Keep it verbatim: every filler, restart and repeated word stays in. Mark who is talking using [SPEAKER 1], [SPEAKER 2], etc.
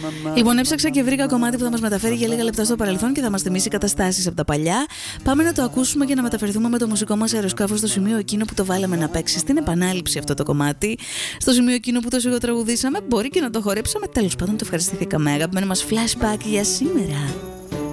[SPEAKER 1] Λοιπόν, έψαξα και βρήκα κομμάτι που θα μας μεταφέρει για λίγα λεπτά στο παρελθόν και θα μας θυμίσει καταστάσεις από τα παλιά. Πάμε να το ακούσουμε και να μεταφερθούμε με το μουσικό μας αεροσκάφο στο σημείο εκείνο που το βάλαμε να παίξει. Στην επανάληψη αυτό το κομμάτι. Στο σημείο εκείνο που το σιγοτραγουδήσαμε. Μπορεί και να το χορέψαμε. Τέλος πάντων, το ευχαριστηθήκαμε. Αγαπημένο μας flashback για σήμερα.